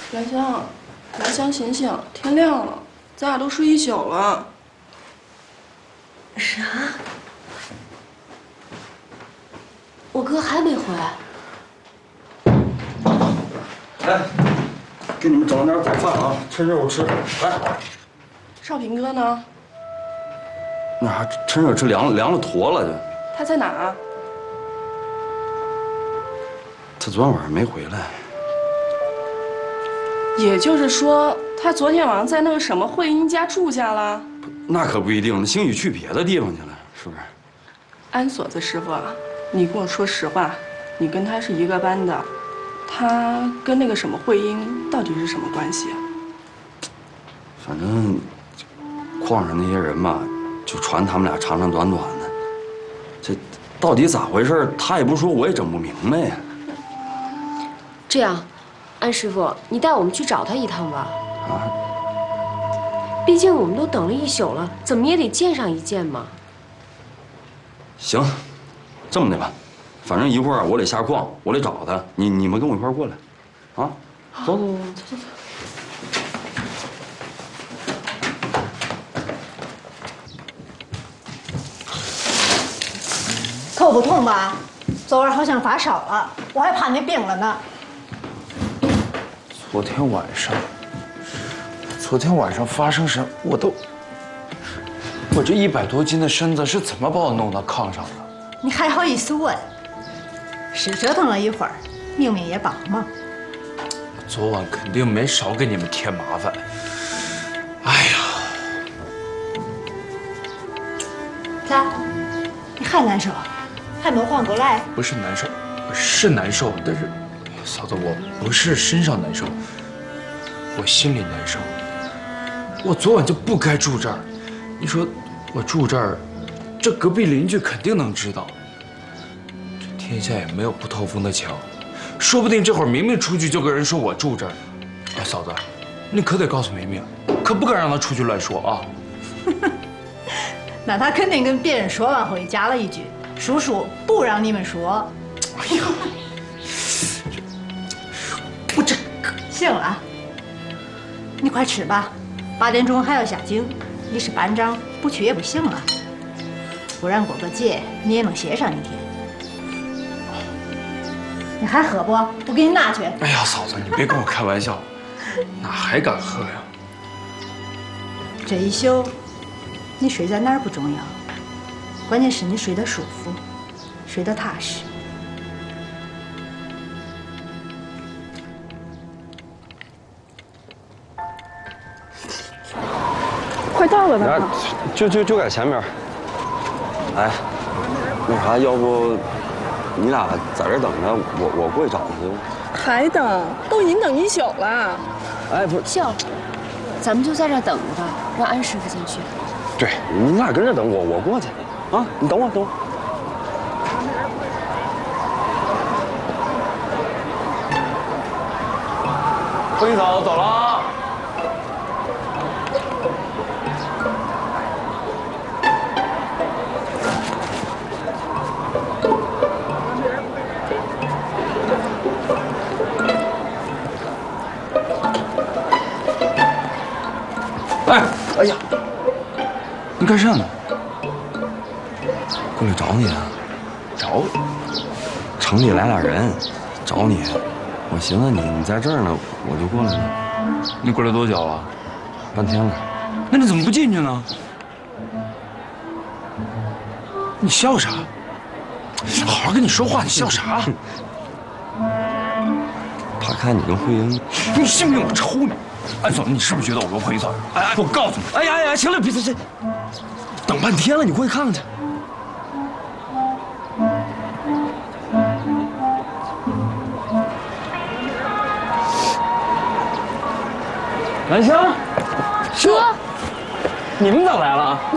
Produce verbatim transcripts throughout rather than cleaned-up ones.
兰香，兰香，醒醒，天亮了，咱俩都睡一宿了。 啥？我哥还没回来？ 来，给你们整了点早饭啊，趁热吃。来， 少平哥呢？ 那还趁热吃，凉了凉了坨了就。 他在哪儿？ 他昨天晚上没回来。 也就是说，他昨天晚上在那个什么慧英家住下了？ 那可不一定，那兴许去别的地方去了，是不是？ 安锁子师傅啊，你跟我说实话，你跟他是一个班的，他跟那个什么慧英到底是什么关系啊？ 反正矿上那些人吧，就传他们俩长长短短的，这到底咋回事？他也不说，我也整不明白呀。 这样，安师傅，你带我们去找他一趟吧。 啊？ 毕竟我们都等了一宿了，怎么也得见上一见嘛。 行，这么的吧，反正一会儿我得下矿，我得找他，你你们跟我一块儿过来，啊？走走走走走走。 头不痛吧？昨晚好像发烧了，我还怕你病了呢。 昨天晚上，昨天晚上发生什么？我都，我这一百多斤的身子是怎么把我弄到炕上的？ 你还好意思问？是折腾了一会儿，明明也帮忙。 昨晚肯定没少给你们添麻烦。哎呀， 咋？你还难受？还没缓过来？ 不是难受，是难受，但是，嫂子，我不是身上难受，我心里难受。我昨晚就不该住这儿。你说我住这儿，这隔壁邻居肯定能知道。这天下也没有不透风的墙，说不定这会儿明明出去就跟人说我住这儿。哎，嫂子，你可得告诉明明，可不敢让他出去乱说啊。 那他肯定跟别人说完后，加了一句：“叔叔不让你们说。” 哎呀，我这行了，你快吃吧，八点钟还要下井。你是班长，不去也不行啊。不然过个节你也能歇上一天。你还喝不？我给你拿去。 哎呀，嫂子，你别跟我开玩笑，哪还敢喝呀？ 这一宿，你睡在哪儿不重要，关键是你睡得舒服，睡得踏实。 快到了吧？ 就就就在前面。哎，那啥，要不你俩在这等着，我我过去找他去。 还等？都已经等一宿了。 哎，不是， 行，咱们就在这儿等着吧，让安师傅先去。 对，你俩跟这等我，我过去。啊，你等我，等我。慧英嫂，走了啊。哎，哎呀，你干啥呢？过来找你啊！ 找我？ 城里来俩人，找你。我寻思你你在这儿呢，我就过来了。 你过来多久了？ 半天了。 那你怎么不进去呢？你笑啥？好好跟你说话，你笑啥？ 怕看你跟慧英。 你信不信我抽你？安总，你是不是觉得我跟慧英嫂？哎哎，我告诉你， 哎呀哎呀，行了，别这这，等半天了，你过去看看去。兰香， 哥， 你们咋来了啊？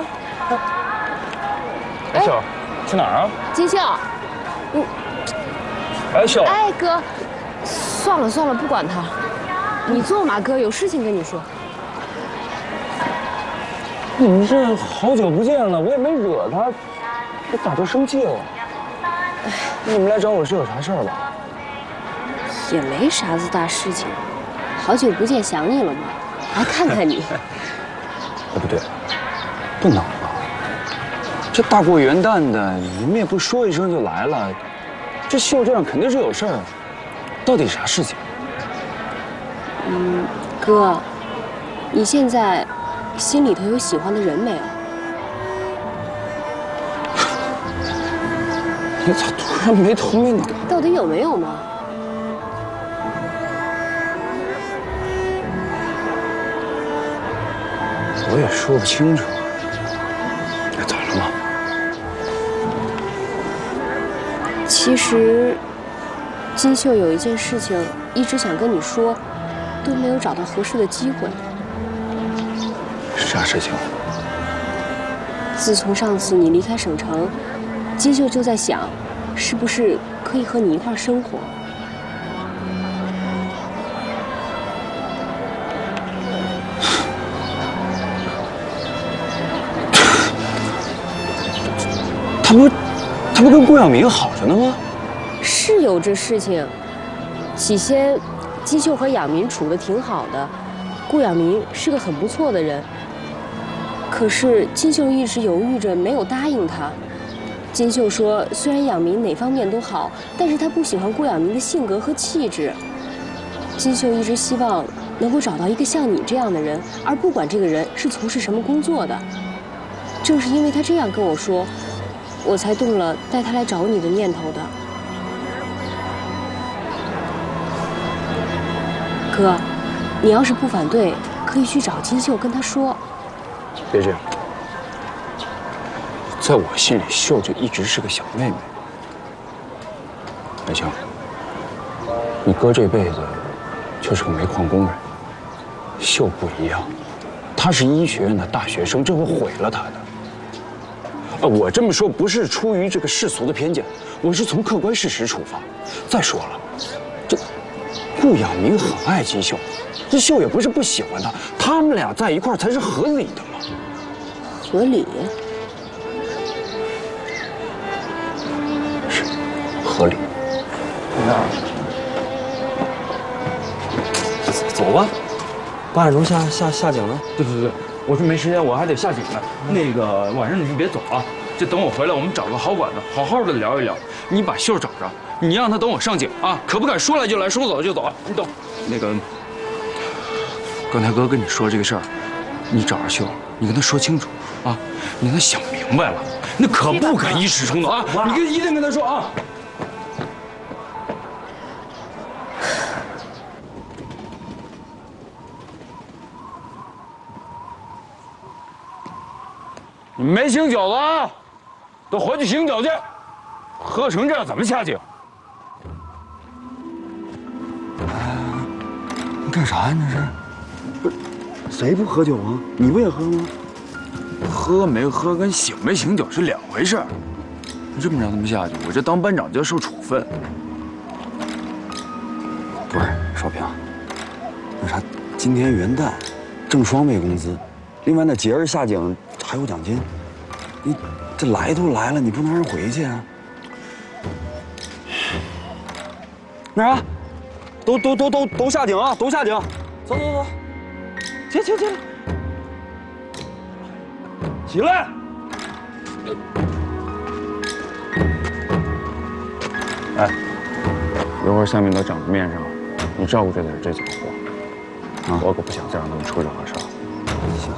哎，秀，去哪儿啊？ 金秀，你， 哎，秀， 哎哥，算了算了，不管他，你坐嘛，哥，有事情跟你说。 你们这好久不见了，我也没惹他，他咋就生气了？你们来找我是有啥事儿吧？ 也没啥子大事情。 好久不见，想你了吗？来看看你。 哎，不对，不能吧？这大过元旦的，你们也不说一声就来了，这秀这样肯定是有事儿。到底啥事情？ 嗯，哥，你现在心里头有喜欢的人没有？ 你咋突然没头没脑？ 到底有没有吗？ 我也说不清楚。那咋了吗？ 其实，金秀有一件事情一直想跟你说，都没有找到合适的机会。 啥事情？ 自从上次你离开省城，金秀就在想，是不是可以和你一块儿生活。 他不，他不跟顾晓明好着呢吗？ 是有这事情。起先，金秀和养民处得挺好的，顾养民是个很不错的人。可是金秀一直犹豫着没有答应他。金秀说，虽然养民哪方面都好，但是他不喜欢顾养民的性格和气质。金秀一直希望能够找到一个像你这样的人，而不管这个人是从事什么工作的。正是因为他这样跟我说，我才动了带他来找你的念头的。哥，你要是不反对，可以去找金秀跟他说。 别这样，在我心里，秀就一直是个小妹妹。白青，你哥这辈子就是个煤矿工人，秀不一样，他是医学院的大学生，这会毁了他的。呃，我这么说不是出于这个世俗的偏见，我是从客观事实出发。再说了，这顾养民很爱金秀，这秀也不是不喜欢他，他们俩在一块儿才是合理的嘛。 合理？ 是，合理。 那走吧，八点钟下下下井了。 对对对，我说没时间，我还得下井呢。那个晚上你们别走啊，就等我回来，我们找个好馆子，好好的聊一聊。你把秀找着，你让他等我上井啊，可不敢说来就来，说走就走。你等。那个，刚才哥跟你说这个事儿，你找着秀，你跟他说清楚啊，你让他想明白了，那可不敢一时冲动啊！你跟一定跟他说啊。 你们没醒酒了啊，都回去醒酒去。喝成这样怎么下井？ 你干啥呀？这是？不是，谁不喝酒啊？你不也喝吗？ 喝没喝跟醒没醒酒是两回事儿。你这么让他们下去，我这当班长就要受处分。 不是，少平，那啥，今天元旦，挣双倍工资，另外那节日下井还有奖金，你这来都来了，你不能让人回去啊？那啥，都都都都都下井啊，都下井，走走走，起起起来，起来。 哎，一会儿下面都长到面上了，你照顾着点这几个活，啊，我可不想再让他们出任何事儿。 行。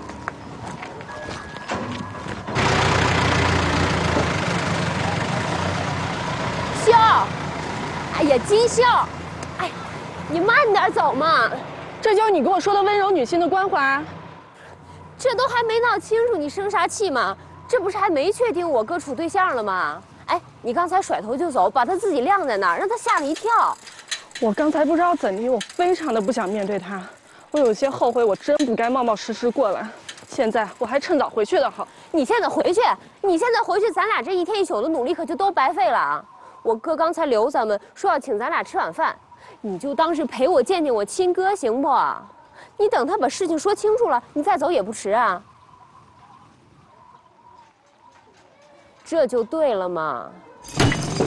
秀，哎呀，金秀，哎，你慢点走嘛。 这就是你跟我说的温柔女性的关怀。 这都还没闹清楚，你生啥气嘛？这不是还没确定我哥处对象了吗？哎，你刚才甩头就走，把他自己晾在那儿，让他吓了一跳。 我刚才不知道怎地，我非常的不想面对他，我有些后悔，我真不该冒冒失失过来。现在我还趁早回去的好。 你现在回去，你现在回去，咱俩这一天一宿的努力可就都白费了啊！我哥刚才留咱们说要请咱俩吃晚饭，你就当是陪我见见我亲哥行不？你等他把事情说清楚了，你再走也不迟啊。这就对了嘛。